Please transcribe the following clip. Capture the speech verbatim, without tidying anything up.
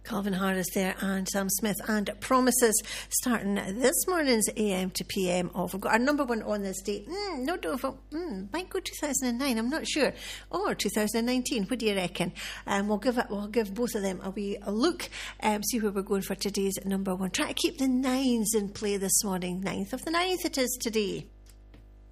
Calvin Harris there and Sam Smith and Promises starting this morning's A M to P M off. We've got our number one on this date. Mm, no, don't, mm, might go two thousand nine, I'm not sure. Or two thousand nineteen, what do you reckon? Um, we'll give it, we'll give both of them a wee a look, um, see where we're going for today's number one. Try to keep the nines in play this morning. ninth of the ninth it is today.